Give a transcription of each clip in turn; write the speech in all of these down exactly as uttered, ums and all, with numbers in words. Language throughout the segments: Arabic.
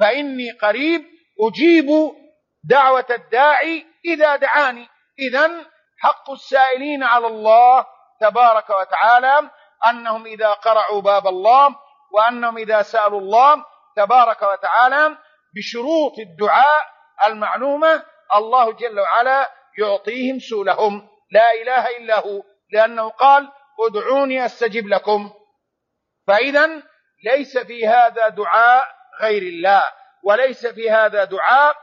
فإني قريب أجيب دعوة الداعي إذا دعاني. إذن حق السائلين على الله تبارك وتعالى أنهم إذا قرعوا باب الله وأنهم إذا سألوا الله تبارك وتعالى بشروط الدعاء المعلومة الله جل وعلا يعطيهم سؤلهم، لا إله إلا هو، لأنه قال ادعوني أستجب لكم. فإذا ليس في هذا دعاء غير الله، وليس في هذا دعاء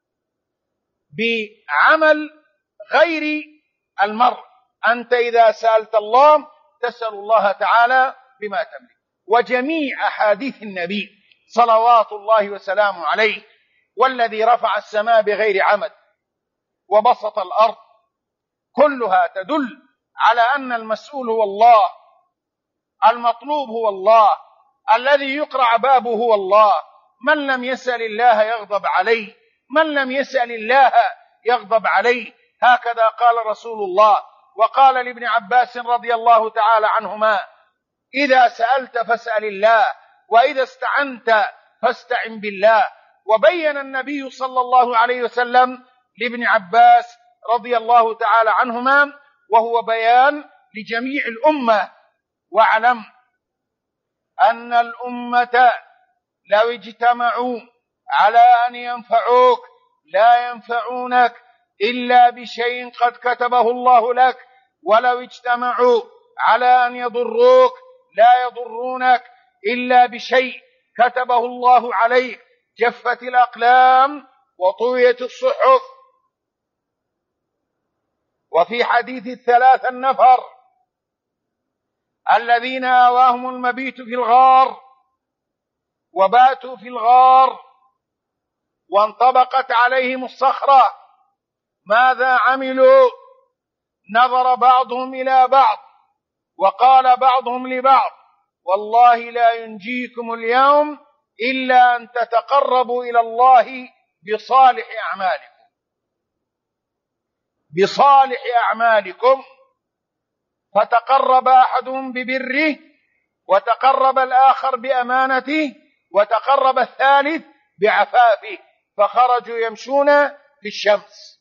بعمل غير المرء. أنت إذا سألت الله تسأل الله تعالى بما تملك. وجميع أحاديث النبي صلوات الله وسلامه عليه، والذي رفع السماء بغير عمد وبسط الأرض، كلها تدل على أن المسؤول هو الله، المطلوب هو الله، الذي يقرع بابه هو الله. من لم يسأل الله يغضب عليه، من لم يسأل الله يغضب عليه. هكذا قال رسول الله. وقال لابن عباس رضي الله تعالى عنهما: إذا سألت فاسأل الله، وإذا استعنت فاستعن بالله. وبين النبي صلى الله عليه وسلم لابن عباس رضي الله تعالى عنهما، وهو بيان لجميع الأمة: واعلم أن الأمة لو اجتمعوا على أن ينفعوك لا ينفعونك إلا بشيء قد كتبه الله لك، ولو اجتمعوا على أن يضروك لا يضرونك إلا بشيء كتبه الله عليك. جفت الأقلام وطويت الصحف. وفي حديث الثلاثة النفر الذين آواهم المبيت في الغار وباتوا في الغار وانطبقت عليهم الصخرة، ماذا عملوا؟ نظر بعضهم إلى بعض وقال بعضهم لبعض: والله لا ينجيكم اليوم إلا أن تتقربوا إلى الله بصالح أعمالكم، بصالح أعمالكم. فتقرب أحدهم ببره، وتقرب الآخر بأمانته، وتقرب الثالث بعفافه، فخرجوا يمشون في الشمس.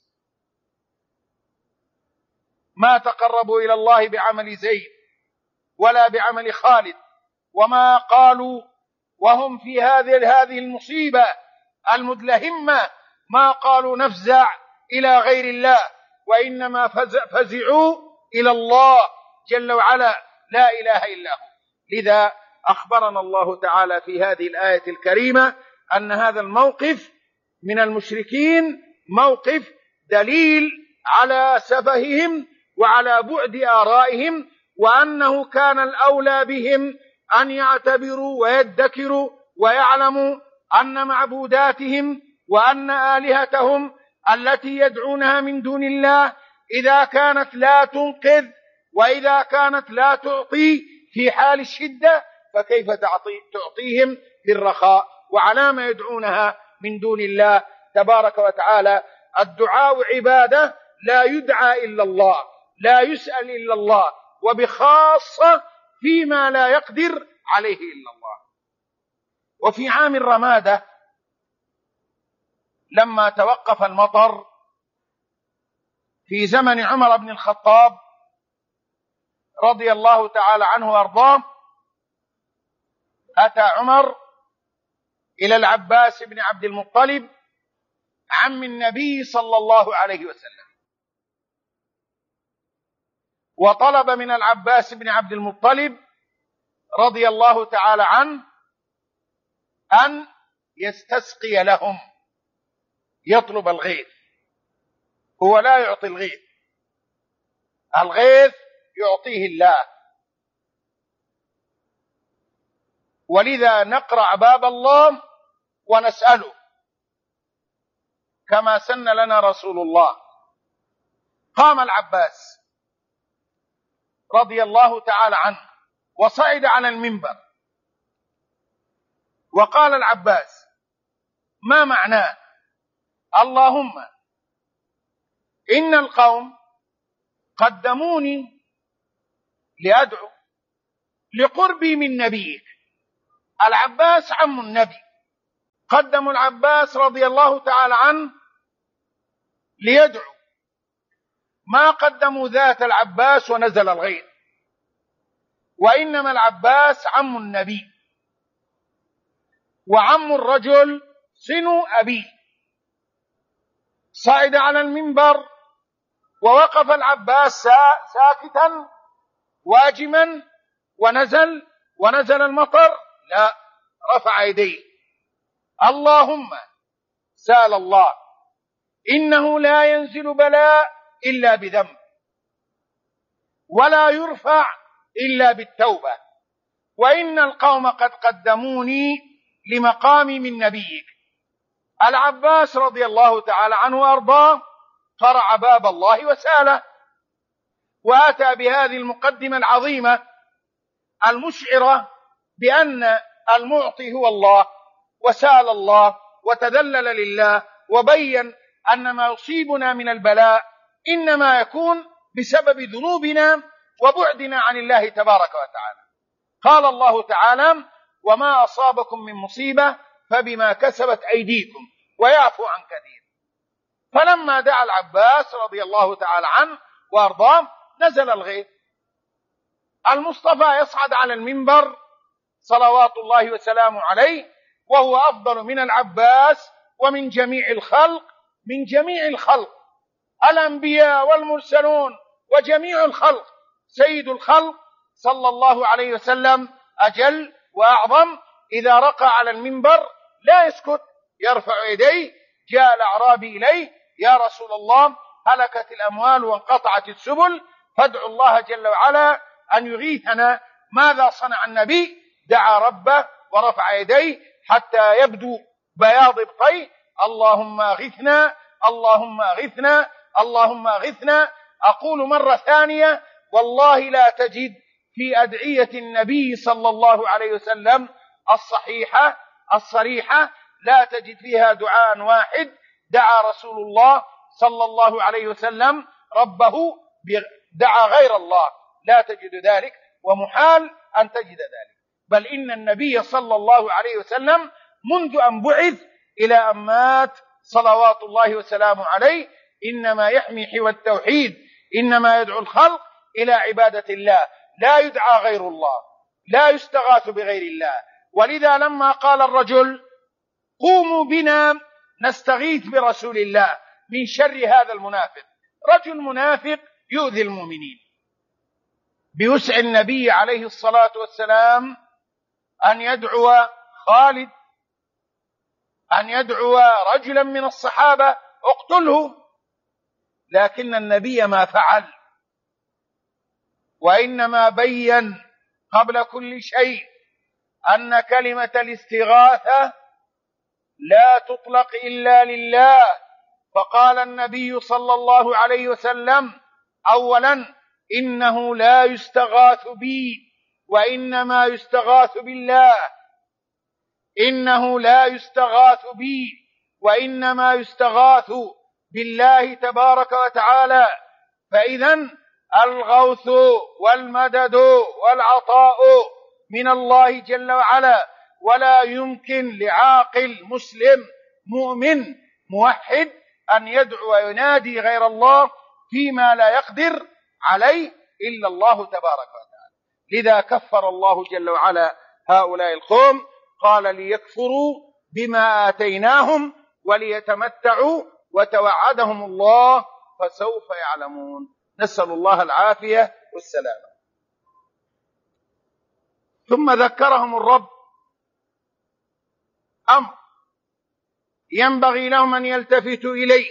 ما تقربوا إلى الله بعمل زيد ولا بعمل خالد، وما قالوا وهم في هذه هذه المصيبة المدلهمة، ما قالوا نفزع إلى غير الله، وإنما فزعوا إلى الله جل وعلا لا إله إلا هو. لذا أخبرنا الله تعالى في هذه الآية الكريمة أن هذا الموقف من المشركين موقف دليل على سفههم وعلى بعد آرائهم، وأنه كان الأولى بهم أن يعتبروا ويدكروا ويعلموا أن معبوداتهم وأن آلهتهم التي يدعونها من دون الله إذا كانت لا تنقذ وإذا كانت لا تعطي في حال الشدة، فكيف تعطي تعطيهم في الرخاء؟ وعلى ما يدعونها من دون الله تبارك وتعالى. الدعاء عبادة، لا يدعى إلا الله، لا يسأل إلا الله، وبخاصة فيما لا يقدر عليه إلا الله. وفي عام الرمادة لما توقف المطر في زمن عمر بن الخطاب رضي الله تعالى عنه وارضاه، أتى عمر إلى العباس بن عبد المطلب عم النبي صلى الله عليه وسلم، وطلب من العباس بن عبد المطلب رضي الله تعالى عنه أن يستسقي لهم، يطلب الغيث. هو لا يعطي الغيث، الغيث يعطيه الله. ولذا نقرع باب الله ونسأله كما سن لنا رسول الله. قام العباس رضي الله تعالى عنه وصعد على المنبر، وقال العباس: ما معناه؟ اللهم إن القوم قدموني لأدعو لقربي من نبيك. العباس عم النبي، قدموا العباس رضي الله تعالى عنه ليدعو، ما قدموا ذات العباس ونزل الغيث، وإنما العباس عم النبي، وعم الرجل صنو أبيه. صعد على المنبر ووقف العباس ساكتا واجما، ونزل ونزل المطر، لا، رفع يديه: اللهم سال الله، إنه لا ينزل بلاء إلا بذنب، ولا يرفع إلا بالتوبة، وإن القوم قد قدموني لمقامي من نبيك. العباس رضي الله تعالى عنه وأرضاه قرع باب الله وساله، وأتى بهذه المقدمة العظيمة المشعرة بأن المعطي هو الله، وسال الله وتذلل لله، وبين أن ما يصيبنا من البلاء إنما يكون بسبب ذنوبنا وبعدنا عن الله تبارك وتعالى. قال الله تعالى: وما أصابكم من مصيبة فبما كسبت أيديكم ويعفو عن كثير. فلما دعا العباس رضي الله تعالى عنه وأرضاه نزل الغيث. المصطفى يصعد على المنبر صلوات الله وسلامه عليه، وهو أفضل من العباس ومن جميع الخلق، من جميع الخلق، الأنبياء والمرسلون وجميع الخلق. سيد الخلق صلى الله عليه وسلم أجل وأعظم، إذا رقى على المنبر لا يسكت، يرفع يديه. جاء الأعرابي إليه: يا رسول الله، هلكت الأموال وانقطعت السبل، فادعوا الله جل وعلا أن يغيثنا. ماذا صنع النبي؟ دعا ربه ورفع يديه حتى يبدو بياض ابطيه: اللهم أغثنا، اللهم أغثنا، اللهم أغثنا. أقول مرة ثانية: والله لا تجد في أدعية النبي صلى الله عليه وسلم الصحيحة الصريحة، لا تجد فيها دعاء واحد دعا رسول الله صلى الله عليه وسلم ربه، دعا غير الله، لا تجد ذلك، ومحال أن تجد ذلك. بل إن النبي صلى الله عليه وسلم منذ أن بعث إلى أن مات صلوات الله وسلامه عليه إنما يحمي حوى التوحيد، إنما يدعو الخلق إلى عبادة الله، لا يدعى غير الله، لا يستغاث بغير الله. ولذا لما قال الرجل: قوموا بنا نستغيث برسول الله من شر هذا المنافق، رجل منافق يؤذي المؤمنين، بوسع النبي عليه الصلاة والسلام أن يدعو خالد، أن يدعو رجلا من الصحابة: اقتله. لكن النبي ما فعل، وإنما بين قبل كل شيء أن كلمة الاستغاثة لا تطلق إلا لله. فقال النبي صلى الله عليه وسلم: أولا إنه لا يستغاث بي، وإنما يستغاث بالله. إنه لا يستغاث بي، وإنما يستغاث بالله تبارك وتعالى. فإذا الغوث والمدد والعطاء من الله جل وعلا، ولا يمكن لعاقل مسلم مؤمن موحد أن يدعو وينادي غير الله فيما لا يقدر عليه إلا الله تبارك وتعالى. لذا كفر الله جل وعلا هؤلاء القوم، قال: ليكفروا بما آتيناهم وليتمتعوا، وتوعدهم الله فسوف يعلمون. نسأل الله العافية والسلامة. ثم ذكرهم الرب أمر ينبغي لهم أن يلتفتوا إليه،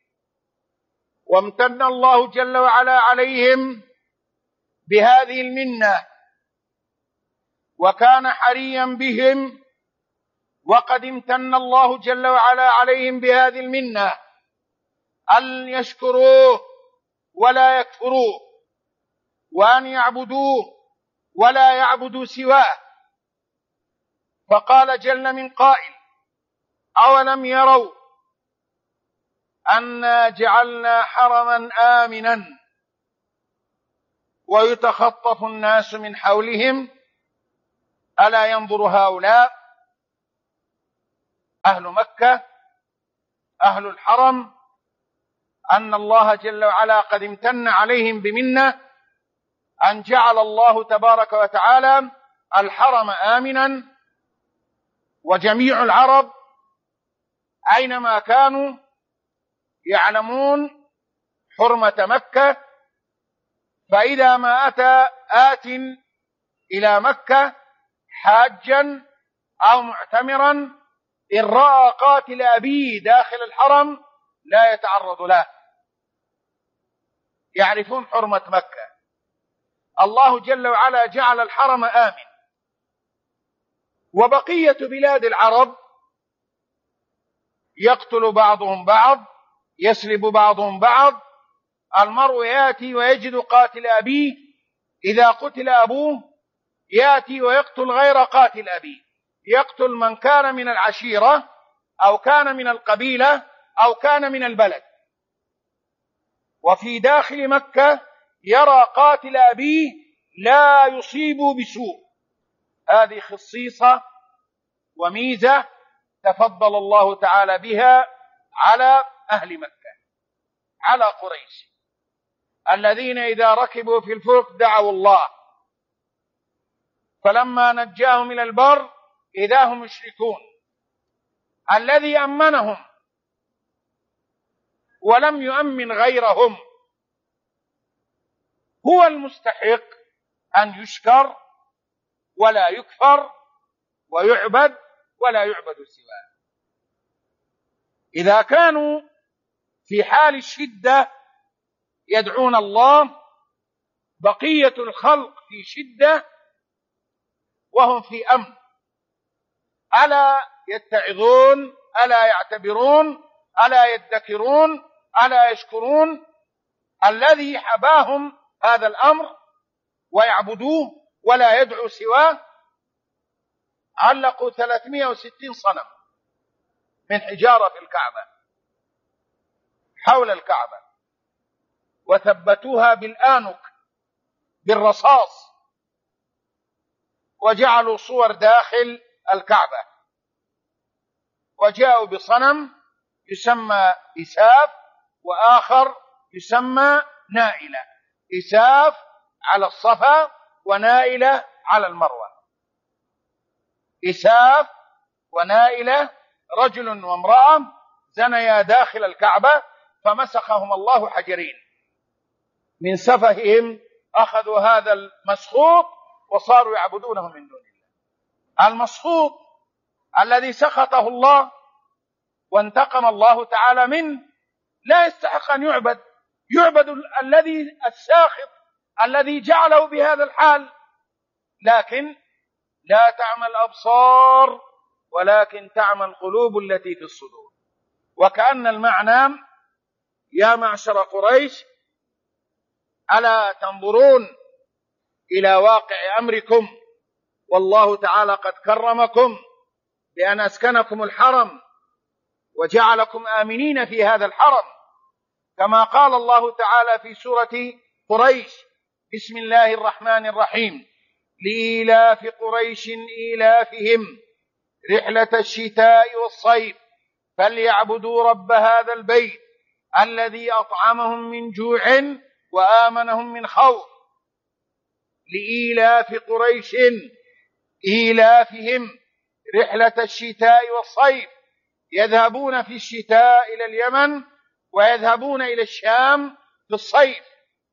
وامتن الله جل وعلا عليهم بهذه المنة، وكان حريا بهم، وقد امتن الله جل وعلا عليهم بهذه المنة أن يشكروه ولا يكفروه، وأن يعبدوه ولا يعبدوا سواه. فقال جل من قائل: أولم يروا أنا جعلنا حرما آمنا ويتخطف الناس من حولهم ألا ينظر هؤلاء أهل مكة أهل الحرم أن الله جل وعلا قد امتن عليهم بمنة أن جعل الله تبارك وتعالى الحرم آمنا، وجميع العرب أينما كانوا يعلمون حرمة مكة، فإذا ما أتى آت إلى مكة حاجا أو معتمرا إن رأى قاتل أبيه داخل الحرم لا يتعرض له، يعرفون حرمة مكة. الله جل وعلا جعل الحرم آمن، وبقية بلاد العرب يقتل بعضهم بعض، يسلب بعضهم بعض، المرء يأتي ويجد قاتل أبيه، إذا قتل أبوه يأتي ويقتل غير قاتل أبيه، يقتل من كان من العشيرة أو كان من القبيلة أو كان من البلد. وفي داخل مكة يرى قاتل أبيه لا يصيب بسوء. هذه خصيصة وميزة تفضل الله تعالى بها على أهل مكة، على قريش الذين إذا ركبوا في الفلك دعوا الله، فلما نجاهم إلى البر إذا هم يشركون. الذي أمنهم ولم يؤمن غيرهم هو المستحق أن يشكر ولا يكفر ويعبد ولا يعبد سواه. إذا كانوا في حال الشدة يدعون الله، بقية الخلق في شدة وهم في أمن، ألا يتعظون؟ ألا يعتبرون؟ ألا يذكرون؟ ألا يشكرون؟ الذي حباهم هذا الأمر ويعبدوه ولا يدعو سواه. علقوا ثلاثمائة وستين صنم من حجارة في الكعبة حول الكعبة، وثبتوها بالآنك بالرصاص، وجعلوا صور داخل الكعبة، وجاءوا بصنم يسمى إساف وآخر يسمى نائلة، إساف على الصفا ونائلة على المروة. إساف ونائلة رجل وامرأة زنيا داخل الكعبة فمسخهم الله حجرين من سفههم، أخذوا هذا المسخوط وصاروا يعبدونه من دون الله. المسخوط الذي سخطه الله وانتقم الله تعالى منه لا يستحق أن يعبد، يعبد الذي الساخط الذي جعله بهذا الحال. لكن لا تعمى الأبصار ولكن تعمى القلوب التي في الصدور. وكأن المعنى يا معشر قريش ألا تنظرون إلى واقع أمركم، والله تعالى قد كرمكم بأن أسكنكم الحرم وجعلكم آمنين في هذا الحرم، كما قال الله تعالى في سورة قريش: بسم الله الرحمن الرحيم، لإيلاف قريش إيلافهم رحلة الشتاء والصيف فليعبدوا رب هذا البيت الذي أطعمهم من جوع وآمنهم من خوف. لإيلاف قريش إيلافهم رحلة الشتاء والصيف، يذهبون في الشتاء إلى اليمن ويذهبون إلى الشام في الصيف.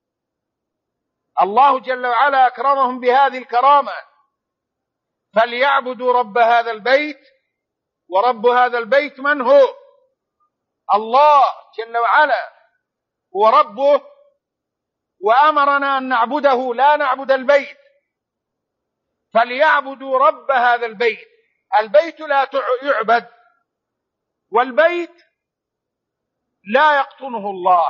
الله جل وعلا أكرمهم بهذه الكرامة، فليعبدوا رب هذا البيت. ورب هذا البيت من هو؟ الله جل وعلا هو ربه، وأمرنا أن نعبده لا نعبد البيت. فليعبدوا رب هذا البيت. البيت لا يعبد، والبيت لا يقطنه الله،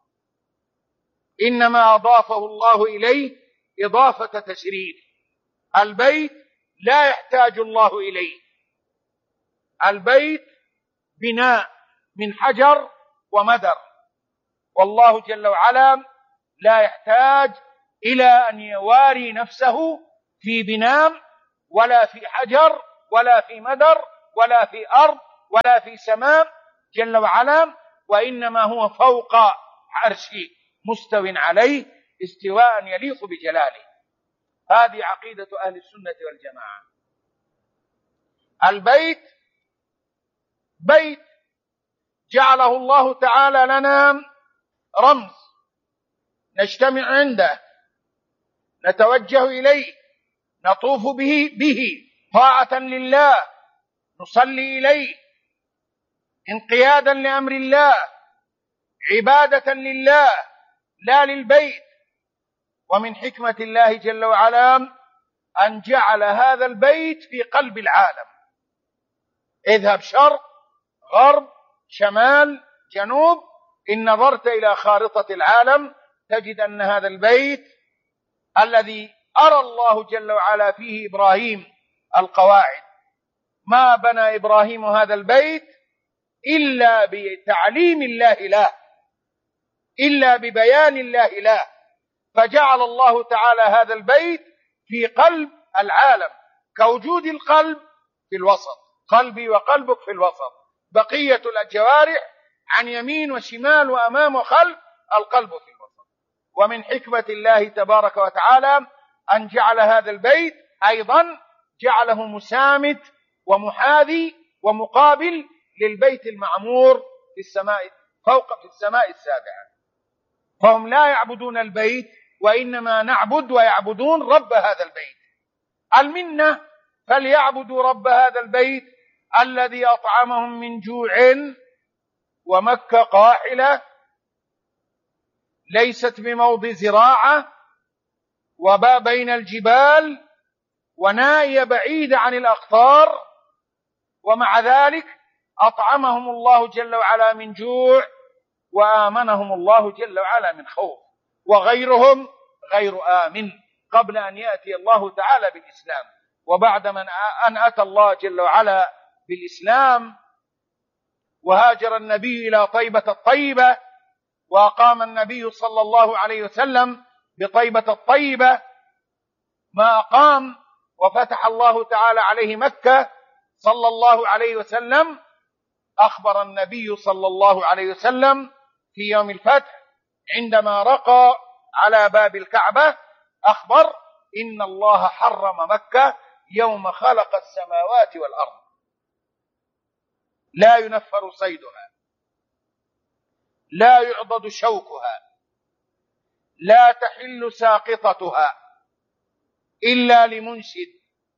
إنما أضافه الله إليه إضافة تشريف. البيت لا يحتاج الله إليه، البيت بناء من حجر ومدر، والله جل وعلا لا يحتاج إلى أن يواري نفسه في بناء ولا في حجر ولا في مدر ولا في أرض ولا في سماء جل وعلا، وإنما هو فوق عرشه مستو عليه استواء يليق بجلاله. هذه عقيدة أهل السنة والجماعة. البيت بيت جعله الله تعالى لنا رمز نجتمع عنده، نتوجه إليه، نطوف به به طاعة لله، نصلي إليه انقيادا لأمر الله، عبادة لله لا للبيت. ومن حكمة الله جل وعلا أن جعل هذا البيت في قلب العالم. اذهب شرق غرب شمال جنوب، إن نظرت إلى خارطة العالم تجد أن هذا البيت الذي أرى الله جل وعلا فيه إبراهيم القواعد، ما بنى إبراهيم هذا البيت إلا بتعليم الله له، إلا ببيان الله له، فجعل الله تعالى هذا البيت في قلب العالم، كوجود القلب في الوسط، قلبي وقلبك في الوسط، بقية الجوارح عن يمين وشمال وأمام وخلف، القلب في الوسط. ومن حكمة الله تبارك وتعالى أن جعل هذا البيت أيضا جعله مسامت ومحاذي ومقابل للبيت المعمور في السماء، فوق في السماء السابعة. فهم لا يعبدون البيت، وإنما نعبد ويعبدون رب هذا البيت. المنة فليعبدوا رب هذا البيت الذي أطعمهم من جوع، ومكة قاحلة ليست بموضع زراعة، وبا بين الجبال، ونائية بعيدة عن الأقطار، ومع ذلك أطعمهم الله جل وعلا من جوع، وآمنهم الله جل وعلا من خوف. وغيرهم غير آمن قبل أن يأتي الله تعالى بالإسلام. وبعد من أن أتى الله جل وعلا بالإسلام وهاجر النبي إلى طيبة الطيبة، وأقام النبي صلى الله عليه وسلم بطيبة الطيبة ما أقام، وفتح الله تعالى عليه مكة صلى الله عليه وسلم، أخبر النبي صلى الله عليه وسلم في يوم الفتح عندما رقى على باب الكعبة، أخبر إن الله حرم مكة يوم خلق السماوات والأرض، لا ينفر صيدها، لا يعضد شوكها، لا تحل ساقطتها إلا لمنشد.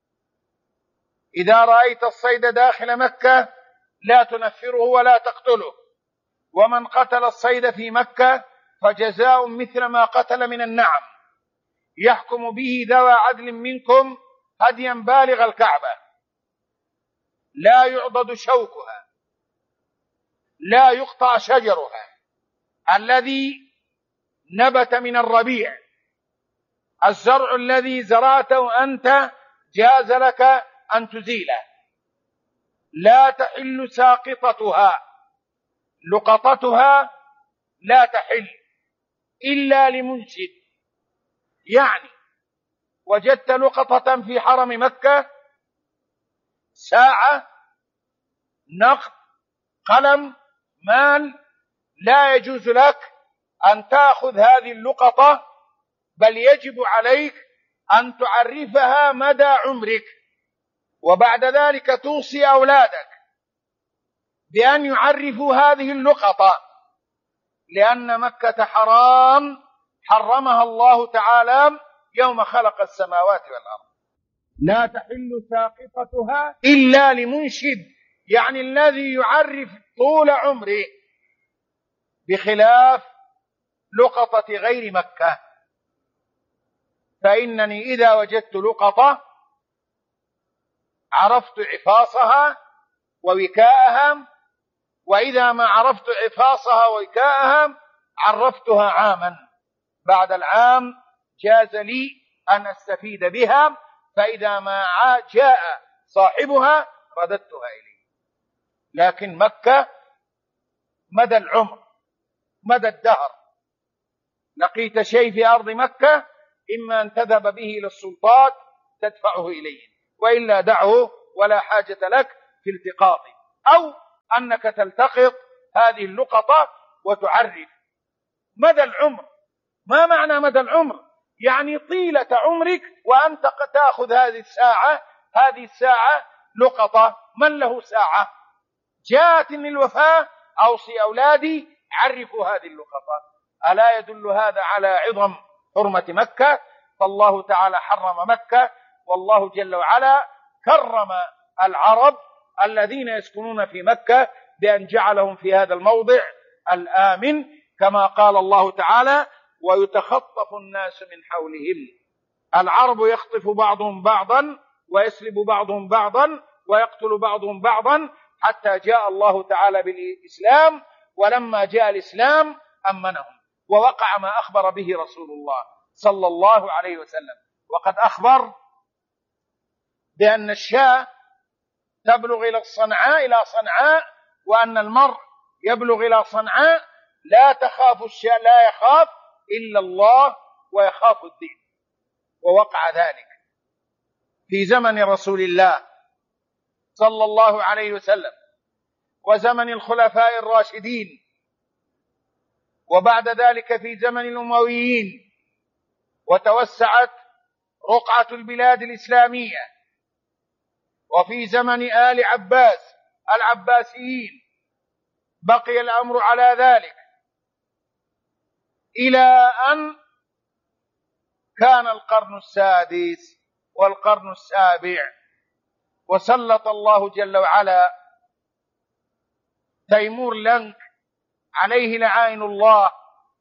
إذا رأيت الصيد داخل مكة لا تنفره ولا تقتله، ومن قتل الصيد في مكة فجزاء مثل ما قتل من النعم، يحكم به ذوى عدل منكم هديا بالغ الكعبة. لا يعضد شوكها، لا يقطع شجرها الذي نبت من الربيع، الزرع الذي زرعته أنت جاز لك أن تزيله. لا تحل ساقطتها، لقطتها لا تحل إلا لمنشد. يعني وجدت لقطة في حرم مكة، ساعة، نقد، قلم، مال، لا يجوز لك أن تأخذ هذه اللقطة، بل يجب عليك أن تعرفها مدى عمرك، وبعد ذلك توصي أولادك بأن يعرفوا هذه اللقطة، لأن مكة حرام حرمها الله تعالى يوم خلق السماوات والأرض. لا تحل ساقطتها إلا لمنشد، يعني الذي يعرف طول عمره، بخلاف لقطة غير مكة. فإنني إذا وجدت لقطة عرفت عفاصها ووكاءها، وإذا ما عرفت عفاصها ووكاءها عرفتها عاما، بعد العام جاز لي أن أستفيد بها، فإذا ما جاء صاحبها رددتها إليه. لكن مكة مدى العمر، مدى الدهر، لقيت شيء في أرض مكة إما أن تذهب به إلى السلطات تدفعه إليه، وإلا دعه ولا حاجة لك في التقاطه. أو أنك تلتقط هذه اللقطة وتعرف مدى العمر. ما معنى مدى العمر؟ يعني طيلة عمرك وأنت تأخذ هذه الساعة هذه الساعة لقطة. من له ساعة جاءتني الوفاة أوصي أولادي عرفوا هذه اللقطة. ألا يدل هذا على عظم حرمة مكة؟ فالله تعالى حرم مكة، والله جل وعلا كرم العرب الذين يسكنون في مكة بأن جعلهم في هذا الموضع الآمن، كما قال الله تعالى: ويتخطف الناس من حولهم. العرب يخطف بعضهم بعضا ويسلب بعضهم بعضا ويقتل بعضهم بعضا، حتى جاء الله تعالى بالإسلام، ولما جاء الإسلام أمنهم، ووقع ما أخبر به رسول الله صلى الله عليه وسلم. وقد أخبر بأن الشاة تبلغ إلى صنعاء إلى صنعاء وأن المرء يبلغ إلى صنعاء لا تخاف الشاة لا يخاف إلا الله ويخاف الذئب. ووقع ذلك في زمن رسول الله صلى الله عليه وسلم وزمن الخلفاء الراشدين، وبعد ذلك في زمن الأمويين، وتوسعت رقعة البلاد الإسلامية، وفي زمن آل عباس العباسيين بقي الأمر على ذلك إلى أن كان القرن السادس والقرن السابع، وسلط الله جل وعلا تيمور لنك عليه لعائن الله،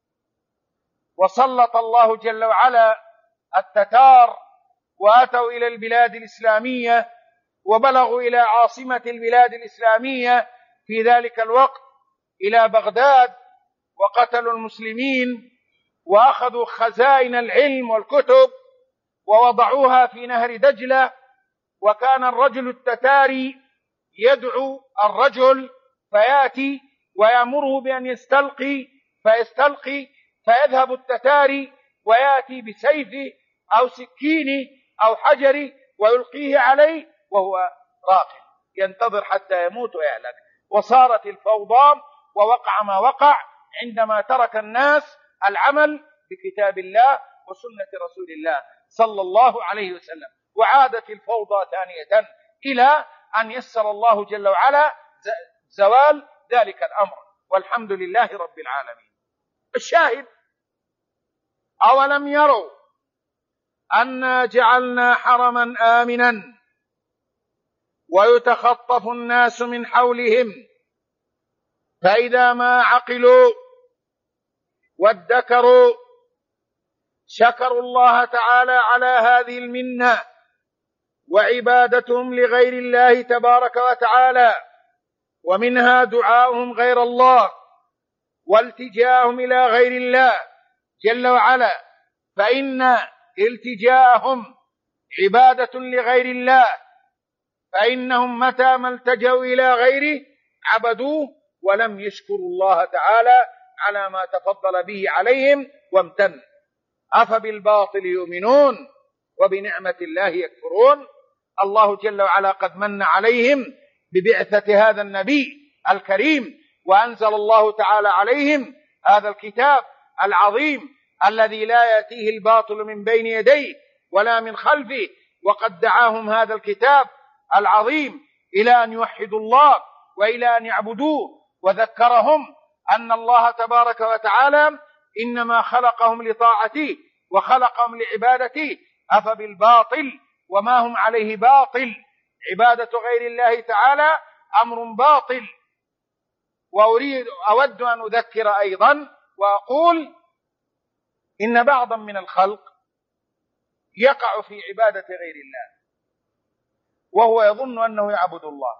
وسلط الله جل وعلا التتار وأتوا إلى البلاد الإسلامية وبلغوا إلى عاصمة البلاد الإسلامية في ذلك الوقت إلى بغداد، وقتلوا المسلمين وأخذوا خزائن العلم والكتب ووضعوها في نهر دجلة. وكان الرجل التتاري يدعو الرجل فيأتي ويأمره بأن يستلقي فيستلقي، فيذهب التتاري ويأتي بسيفه أو سكينه أو حجره ويلقيه عليه وهو راقد ينتظر حتى يموت ويهلك. وصارت الفوضى ووقع ما وقع عندما ترك الناس العمل بكتاب الله وسنة رسول الله صلى الله عليه وسلم، وعادت الفوضى ثانية إلى أن يسر الله جل وعلا زوال ذلك الأمر، والحمد لله رب العالمين. الشاهد: أولم يروا أنا جعلنا حرما آمنا ويتخطف الناس من حولهم فإذا ما عقلوا وادكروا شكروا الله تعالى على هذه المنة وعبادتهم لغير الله تبارك وتعالى، ومنها دعاؤهم غير الله والتجاءهم إلى غير الله جل وعلا، فإن التجاءهم عبادة لغير الله، فإنهم متى ما التجوا إلى غيره عبدوه ولم يشكروا الله تعالى على ما تفضل به عليهم وامتن. أفبالباطل يؤمنون وبنعمة الله يكفرون. الله جل وعلا قد من عليهم ببعثة هذا النبي الكريم، وأنزل الله تعالى عليهم هذا الكتاب العظيم الذي لا يأتيه الباطل من بين يديه ولا من خلفه، وقد دعاهم هذا الكتاب العظيم إلى أن يوحدوا الله وإلى أن يعبدوه، وذكرهم أن الله تبارك وتعالى إنما خلقهم لطاعته وخلقهم لعبادته. أفبالباطل وما هم عليه باطل، عبادة غير الله تعالى أمر باطل. وأريد أود أن أذكر أيضا وأقول إن بعضا من الخلق يقع في عبادة غير الله وهو يظن أنه يعبد الله،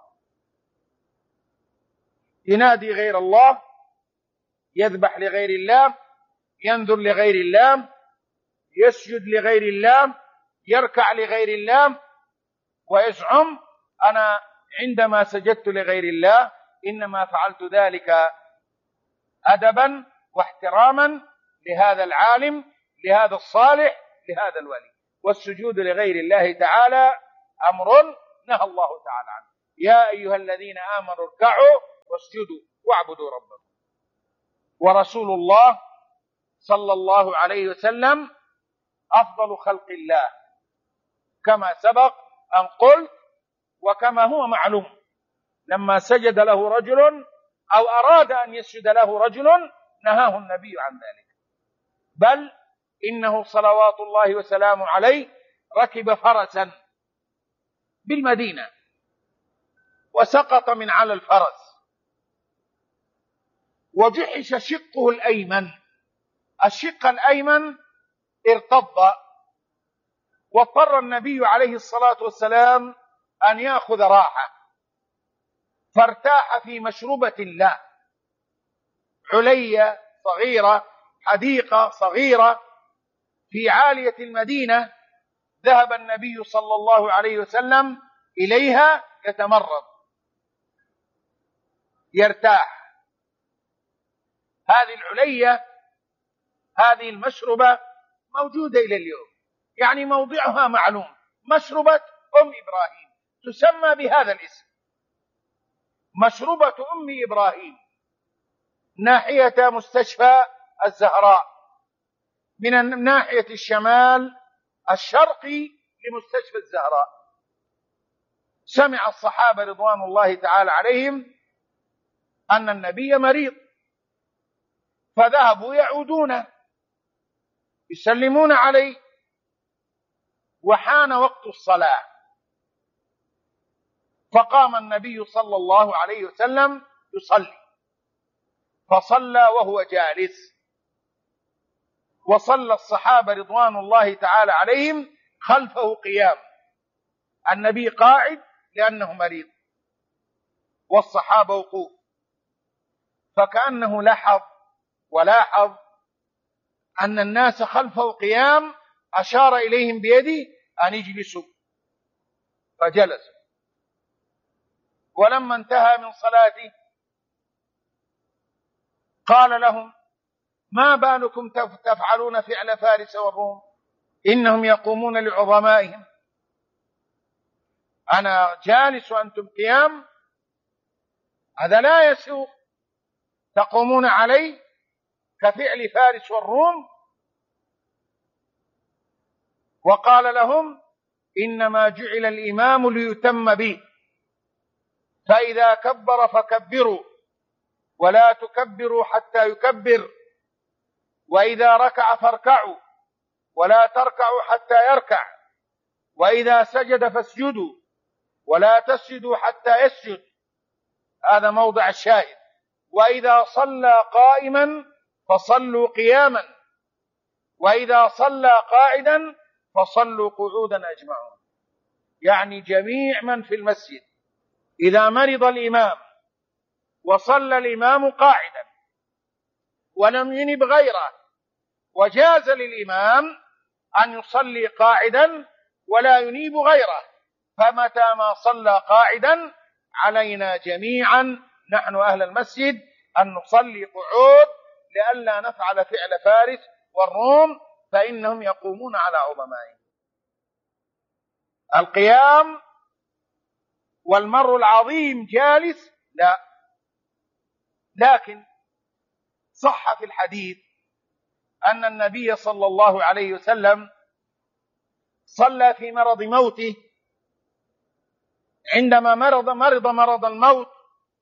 ينادي غير الله، يذبح لغير الله، ينذر لغير الله، يسجد لغير الله، يركع لغير الله، ويزعم أنا عندما سجدت لغير الله إنما فعلت ذلك أدبا واحتراما لهذا العالم، لهذا الصالح، لهذا الولي. والسجود لغير الله تعالى أمر نهى الله تعالى عنه. يا أيها الذين آمنوا اركعوا واسجدوا واعبدوا ربكم. ورسول الله صلى الله عليه وسلم أفضل خلق الله كما سبق أن قلت، وكما هو معلوم لما سجد له رجل أو أراد أن يسجد له رجل نهاه النبي عن ذلك، بل إنه صلوات الله وسلامه عليه ركب فرسا بالمدينة وسقط من على الفرس وجحش شقه الأيمن، الشق الأيمن ارتض، واضطر النبي عليه الصلاة والسلام أن يأخذ راحة، فارتاح في مشربة له، علية صغيرة، حديقة صغيرة في عالية المدينة، ذهب النبي صلى الله عليه وسلم إليها يتمرض يرتاح. هذه العلية، هذه المشربة موجودة إلى اليوم، يعني موضعها معلوم، مشربة أم إبراهيم، تسمى بهذا الاسم، مشربة أم إبراهيم، ناحية مستشفى الزهراء، من ناحية الشمال الشرقي لمستشفى الزهراء. سمع الصحابة رضوان الله تعالى عليهم أن النبي مريض، فذهبوا يعودون يسلمون عليه، وحان وقت الصلاة، فقام النبي صلى الله عليه وسلم يصلي، فصلى وهو جالس، وصلى الصحابة رضوان الله تعالى عليهم خلفه قيام، النبي قاعد لأنه مريض والصحابة وقوف، فكأنه لاحظ ولاحظ أن الناس خلفه قيام، أشار إليهم بيده أن يجلسوا، فجلسوا. ولما انتهى من صلاته قال لهم: ما بالكم تفعلون فعل فارس والروم، إنهم يقومون لعظمائهم، أنا جالس وأنتم قيام، هذا لا يسوق، تقومون عليه كفعل فارس والروم. وقال لهم: إنما جعل الإمام ليتم به، فإذا كبر فكبروا ولا تكبروا حتى يكبر، وإذا ركع فاركعوا ولا تركعوا حتى يركع، وإذا سجد فاسجدوا ولا تسجدوا حتى يسجد. هذا موضع الشاهد. وإذا صلى قائما فصلوا قياما، وإذا صلى قاعدا فصلوا قعودا أجمعون. يعني جميع من في المسجد إذا مرض الإمام وصلى الإمام قاعدا ولم ينب غيره، وجاز للإمام أن يصلي قاعدا ولا ينيب غيره، فمتى ما صلى قاعدا علينا جميعا نحن أهل المسجد أن نصلي قعود، لئلا نفعل فعل فارس والروم، فإنهم يقومون على عظمائهم. القيام والمر العظيم جالس لا، لكن صح في الحديث أن النبي صلى الله عليه وسلم صلى في مرض موته، عندما مرض مرض مرض الموت،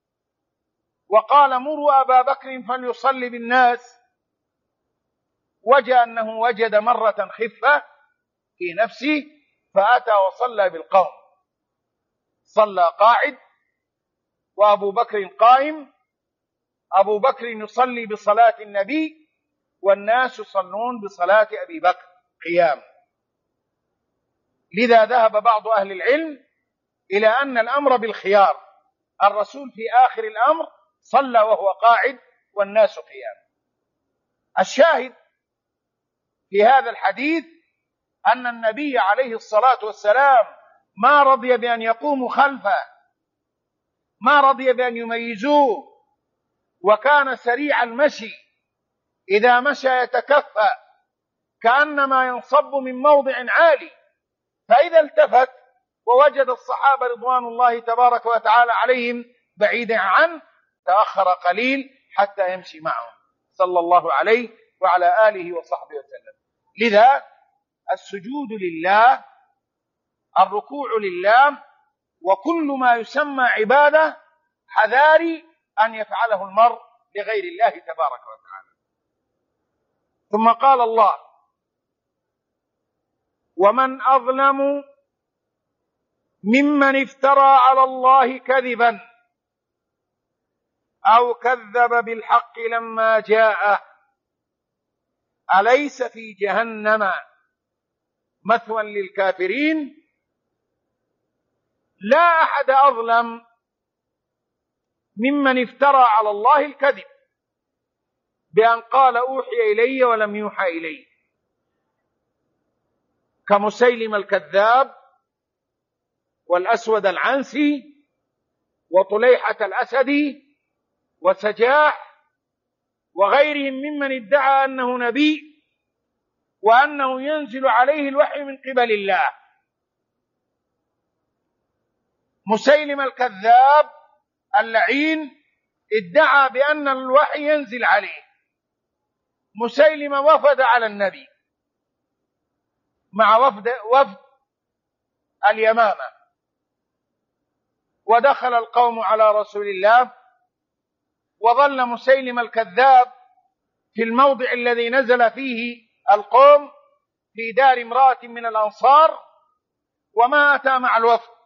وقال: مروا أبا بكر فليصلي بالناس، وجاء أنه وجد مرة خفة في نفسه فأتى وصلى بالقوم، صلى قاعد وأبو بكر قائم، أبو بكر يصلي بصلاة النبي والناس يصلون بصلاة أبي بكر قيام. لذا ذهب بعض أهل العلم إلى أن الأمر بالخيار، الرسول في آخر الأمر صلى وهو قاعد والناس قيام. الشاهد في هذا الحديث أن النبي عليه الصلاة والسلام ما رضي بأن يقوموا خلفه، ما رضي بأن يميزوه، وكان سريع المشي، إذا مشى يتكفى كأنما ينصب من موضع عالي، فإذا التفت ووجد الصحابة رضوان الله تبارك وتعالى عليهم بعيدا عنه، تأخر قليل حتى يمشي معهم صلى الله عليه وعلى آله وصحبه وسلم. لذا السجود لله، الركوع لله، وكل ما يسمى عبادة حذاري أن يفعله المرء لغير الله تبارك وتعالى. ثم قال الله: ومن أظلم ممن افترى على الله كذبا أو كذب بالحق لما جاءه أليس في جهنم مثوى للكافرين. لا أحد أظلم ممن افترى على الله الكذب بأن قال أوحي إلي ولم يوحى إلي، كمسيلم الكذاب والأسود العنسي وطليحة الأسدي وسجاح وغيرهم ممن ادعى أنه نبي وأنه ينزل عليه الوحي من قبل الله. مسيلم الكذاب اللعين ادعى بأن الوحي ينزل عليه. مسيلم وفد على النبي مع وفد, وفد اليمامة، ودخل القوم على رسول الله، وظل مسيلم الكذاب في الموضع الذي نزل فيه القوم في دار امرأة من الأنصار، وما أتى مع الوفد،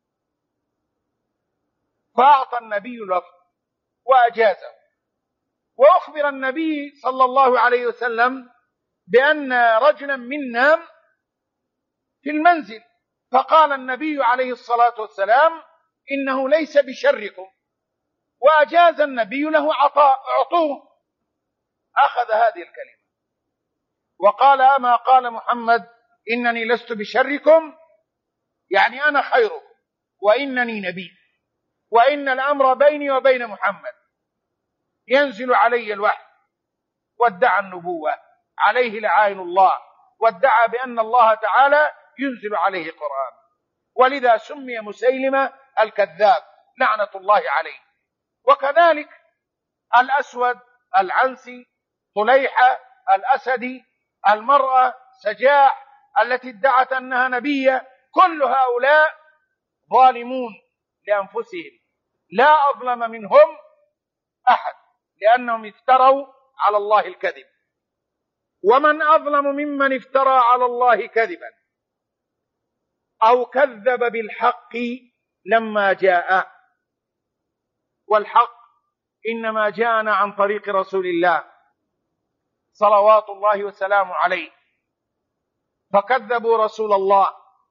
فأعطى النبي الوفد وأجازه. وأخبر النبي صلى الله عليه وسلم بأن رجلا منا في المنزل، فقال النبي عليه الصلاة والسلام: إنه ليس بشركم، وأجاز النبي له عطاء أعطوه. أخذ هذه الكلمة وقال: أما قال محمد إنني لست بشركم، يعني أنا خيركم وإنني نبي، وإن الأمر بيني وبين محمد، ينزل علي الوحي. وادعى النبوة عليه لعائن الله، وادعى بأن الله تعالى ينزل عليه قرآن، ولذا سمي مسيلمة الكذاب لعنة الله عليه. وكذلك الأسود العنسي، طليحة الأسدي، المرأة سجاح التي ادعت أنها نبية، كل هؤلاء ظالمون لأنفسهم، لا أظلم منهم أحد، لأنهم افتروا على الله الكذب. ومن أظلم ممن افترى على الله كذبا أو كذب بالحق لما جاء. والحق إنما جاءنا عن طريق رسول الله صلوات الله وسلامه عليه، فكذبوا رسول الله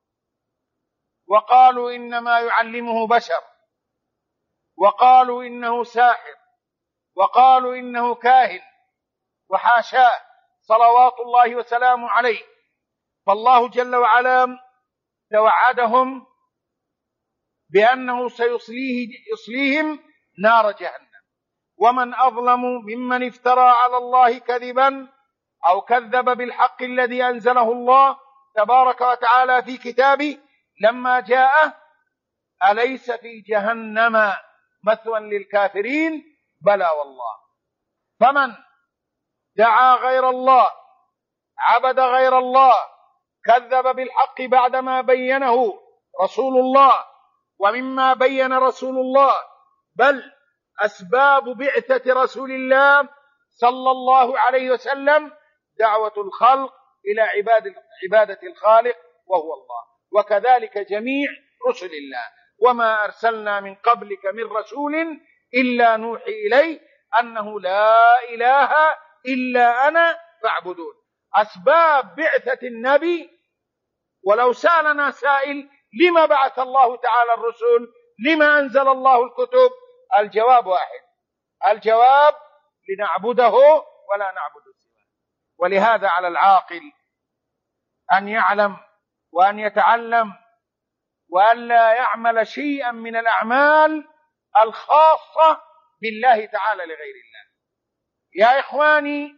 وقالوا إنما يعلمه بشر، وقالوا إنه ساحر، وقالوا إنه كاهن، وحاشاه صلوات الله وسلامه عليه. فالله جل وعلا توعدهم بأنه سيصليه يصليهم نار جهنم. ومن أظلم ممن افترى على الله كذبا أو كذب بالحق الذي أنزله الله تبارك وتعالى في كتابه لما جاءه أليس في جهنم مثوى للكافرين. بلى والله. فمن دعا غير الله، عبد غير الله، كذب بالحق بعدما بينه رسول الله ومما بين رسول الله، بل أسباب بعثة رسول الله صلى الله عليه وسلم دعوة الخلق إلى عبادة, عبادة الخالق وهو الله، وكذلك جميع رسل الله. وما أرسلنا من قبلك من رسول إلا نوحي إليه أنه لا إله إلا أنا فاعبدون. أسباب بعثة النبي، ولو سألنا سائل لما بعث الله تعالى الرسل، لما أنزل الله الكتب، الجواب واحد، الجواب لنعبده ولا نعبد سواه. ولهذا على العاقل أن يعلم وأن يتعلم وأن لا يعمل شيئا من الأعمال الخاصة بالله تعالى لغير الله. يا إخواني،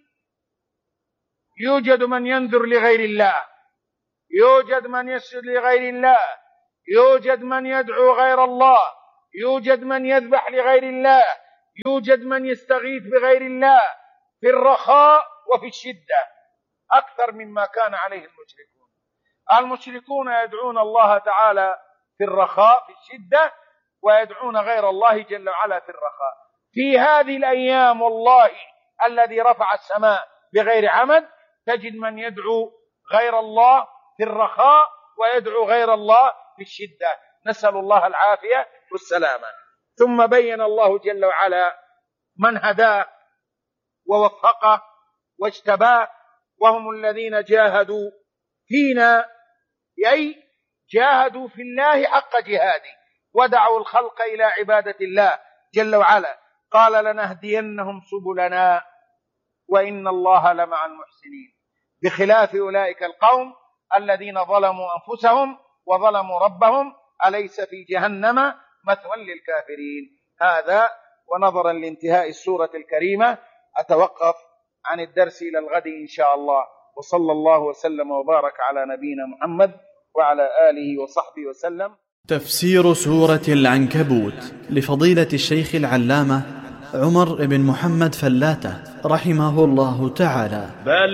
يوجد من ينذر لغير الله، يوجد من يسجد لغير الله، يوجد من يدعو غير الله، يوجد من يذبح لغير الله، يوجد من يستغيث بغير الله في الرخاء وفي الشدة أكثر مما كان عليه المشركون. المشركون يدعون الله تعالى في الرخاء في الشدة، ويدعون غير الله جل وعلا في الرخاء. في هذه الأيام والله الذي رفع السماء بغير عمد تجد من يدعو غير الله في الرخاء ويدعو غير الله في الشدة، نسأل الله العافية والسلامة. ثم بين الله جل وعلا من هداه ووفقه واجتباه، وهم الذين جاهدوا فينا، أي جاهدوا في الله حق جهاده ودعوا الخلق إلى عبادة الله جل وعلا. قال لنهدينهم سبلنا وإن الله لمع المحسنين، بخلاف أولئك القوم الذين ظلموا أنفسهم وظلموا ربهم، أليس في جهنم مثوى للكافرين. هذا ونظرا لانتهاء السورة الكريمة أتوقف عن الدرس إلى الغد إن شاء الله، وصلى الله وسلم وبارك على نبينا محمد وعلى آله وصحبه وسلم. تفسير سورة العنكبوت لفضيلة الشيخ العلامة عمر بن محمد فلاتة رحمه الله تعالى.